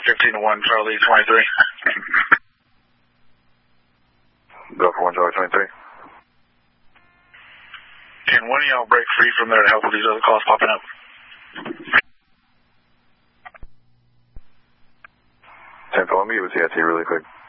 15 to 1, Charlie 23. Go for 1, Charlie 23. Can one of y'all break free from there to help with these other calls popping up? 10 4, let me get with CIT really quick.